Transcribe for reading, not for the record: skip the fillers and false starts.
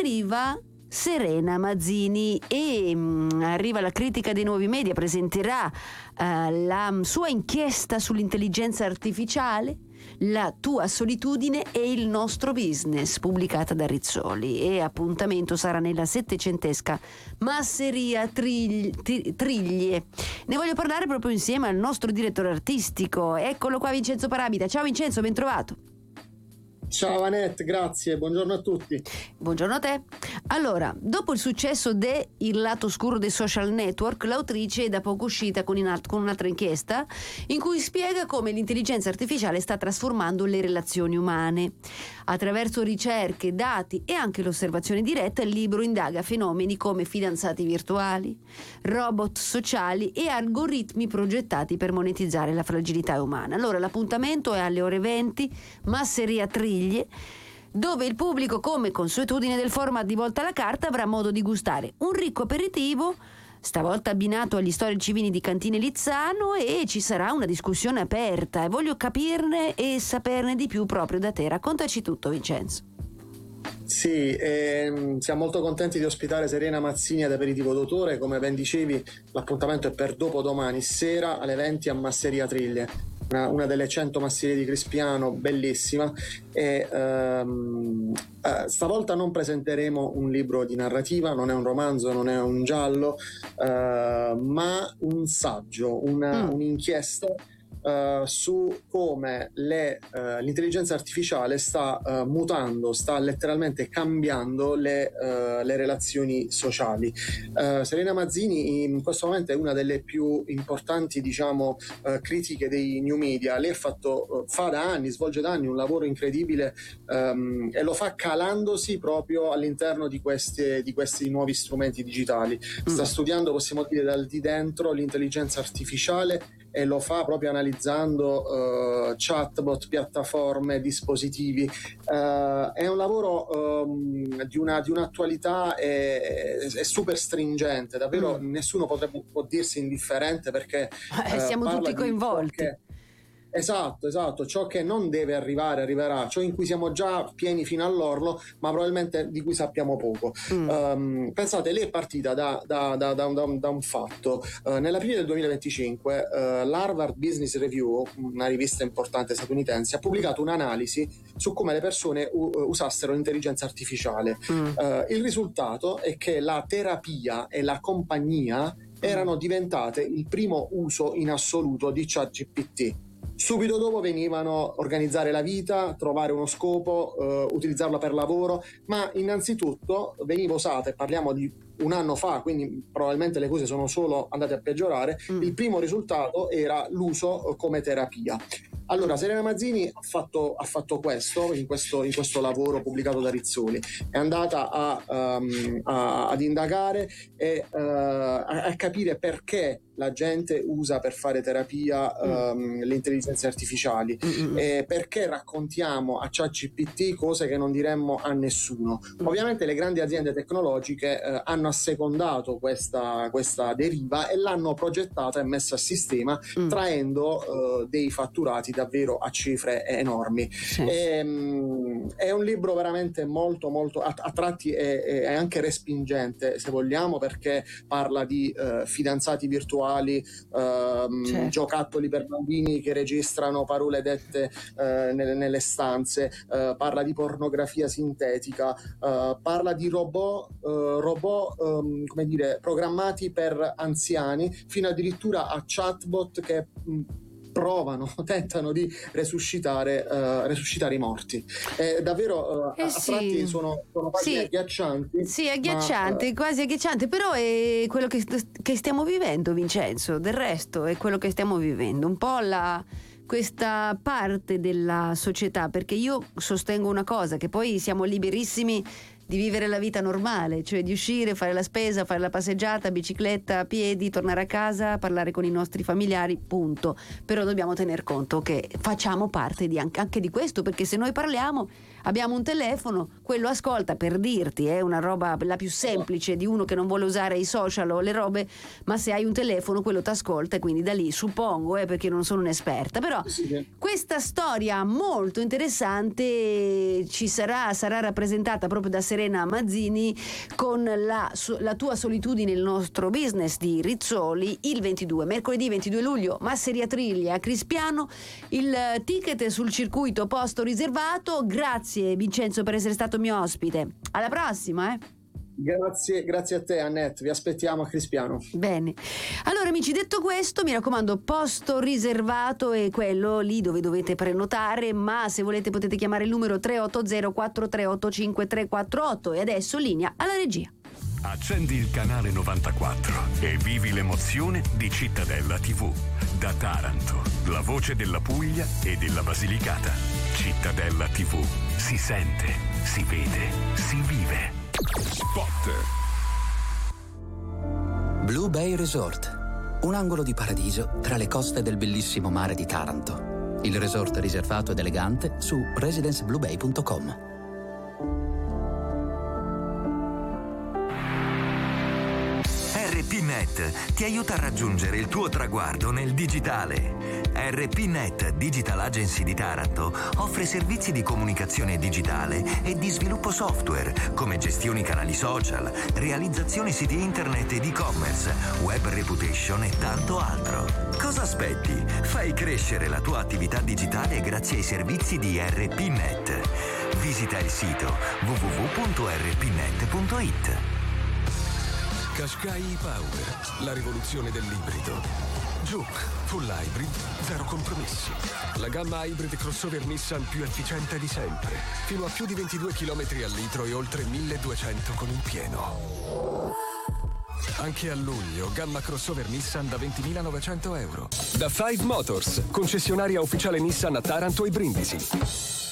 arriva Serena Mazzini e arriva la critica dei nuovi media, presenterà la sua inchiesta sull'intelligenza artificiale, la tua solitudine e il nostro business, pubblicata da Rizzoli, e appuntamento sarà nella 700ª Masseria Triglie. Ne voglio parlare proprio insieme al nostro direttore artistico. Eccolo qua, Vincenzo Paramita. Ciao Vincenzo, ben trovato. Ciao Annette, grazie, buongiorno a tutti. Buongiorno a te. Allora, dopo il successo de Il lato oscuro dei social network, l'autrice è da poco uscita con un'altra inchiesta in cui spiega come l'intelligenza artificiale sta trasformando le relazioni umane. Attraverso ricerche, dati e anche l'osservazione diretta, il libro indaga fenomeni come fidanzati virtuali, robot sociali e algoritmi progettati per monetizzare la fragilità umana. Allora, l'appuntamento è alle ore 20, Masseria Triglie, dove il pubblico, come consuetudine del format di Volta alla Carta, avrà modo di gustare un ricco aperitivo, stavolta abbinato agli storici vini di Cantine Lizzano, e ci sarà una discussione aperta, e voglio capirne e saperne di più proprio da te. Raccontaci tutto, Vincenzo. Sì, siamo molto contenti di ospitare Serena Mazzini ad Aperitivo d'autore. Come ben dicevi, l'appuntamento è per dopodomani sera alle 20 a Masseria Triglie, una delle 100 masserie di Crispiano, bellissima. E stavolta non presenteremo un libro di narrativa, non è un romanzo, non è un giallo, ma un saggio, un'inchiesta su come l'intelligenza artificiale sta mutando, sta letteralmente cambiando le relazioni sociali. Serena Mazzini in questo momento è una delle più importanti, diciamo, critiche dei new media. Lei svolge da anni un lavoro incredibile, e lo fa calandosi proprio all'interno di questi nuovi strumenti digitali. Sta studiando, possiamo dire, dal di dentro l'intelligenza artificiale, e lo fa proprio analizzando chatbot, piattaforme, dispositivi. È un lavoro di un'attualità super stringente, davvero. Nessuno può dirsi indifferente, perché siamo tutti coinvolti. Esatto, ciò che non deve arrivare arriverà, ciò in cui siamo già pieni fino all'orlo, ma probabilmente di cui sappiamo poco. Pensate, lei è partita da un fatto. Nell'aprile del 2025 l'Harvard Business Review, una rivista importante statunitense, ha pubblicato un'analisi su come le persone usassero l'intelligenza artificiale. Il risultato è che la terapia e la compagnia erano diventate il primo uso in assoluto di ChatGPT. Subito dopo venivano organizzare la vita, trovare uno scopo, utilizzarla per lavoro, ma innanzitutto veniva usata, e parliamo di un anno fa, quindi probabilmente le cose sono solo andate a peggiorare. Il primo risultato era l'uso come terapia. Allora, Serena Mazzini ha fatto questo in questo lavoro pubblicato da Rizzoli. È andata ad indagare e a capire perché la gente usa per fare terapia le intelligenze artificiali, e perché raccontiamo a ChatGPT cose che non diremmo a nessuno. Ovviamente le grandi aziende tecnologiche hanno assecondato questa deriva e l'hanno progettata e messa a sistema, traendo dei fatturati davvero a cifre enormi. È un libro veramente molto molto a tratti è anche respingente, se vogliamo, perché parla di fidanzati virtuali, giocattoli per bambini che registrano parole dette nelle stanze, parla di pornografia sintetica, parla di robot come dire, programmati per anziani, fino addirittura a chatbot che tentano di resuscitare i morti. Davvero a tratti sono quasi agghiaccianti. Sì, agghiacciante, quasi agghiacciante, però è quello che stiamo vivendo, Vincenzo. Del resto è quello che stiamo vivendo, un po' questa parte della società, perché io sostengo una cosa, che poi siamo liberissimi di vivere la vita normale, cioè di uscire, fare la spesa, fare la passeggiata, bicicletta, a piedi, tornare a casa, parlare con i nostri familiari, punto. Però dobbiamo tener conto che facciamo parte anche di questo, perché se noi parliamo abbiamo un telefono, quello ascolta, per dirti, è una roba la più semplice di uno che non vuole usare i social o le robe, ma se hai un telefono quello ti ascolta, e quindi da lì suppongo, perché non sono un'esperta, però questa storia molto interessante ci sarà rappresentata proprio da Serena Mazzini con la tua solitudine, il nostro business di Rizzoli, il mercoledì 22 luglio, Masseria Triglia a Crispiano, il ticket sul circuito posto riservato. Grazie Vincenzo per essere stato mio ospite, alla prossima. Grazie a te Annette, vi aspettiamo a Crispiano. Bene, allora amici, detto questo, mi raccomando, posto riservato è quello lì dove dovete prenotare, ma se volete potete chiamare il numero 380-4385-348. E adesso linea alla regia. Accendi il canale 94 e vivi l'emozione di Cittadella TV. Da Taranto, la voce della Puglia e della Basilicata. Cittadella TV. Si sente, si vede, si vive. Spot. Blue Bay Resort. Un angolo di paradiso tra le coste del bellissimo mare di Taranto. Il resort riservato ed elegante su residencebluebay.com. RPNet ti aiuta a raggiungere il tuo traguardo nel digitale. RPNet Digital Agency di Taranto offre servizi di comunicazione digitale e di sviluppo software, come gestioni canali social, realizzazione siti internet ed e-commerce, web reputation e tanto altro. Cosa aspetti? Fai crescere la tua attività digitale grazie ai servizi di RPNet. Visita il sito www.rpnet.it. Qashqai e-Power, la rivoluzione dell'ibrido. Juke, full hybrid, zero compromessi. La gamma hybrid crossover Nissan più efficiente di sempre. Fino a più di 22 km al litro e oltre 1200 con il pieno. Anche a luglio, gamma crossover Nissan da 20.900 euro. Da Five Motors, concessionaria ufficiale Nissan a Taranto e Brindisi.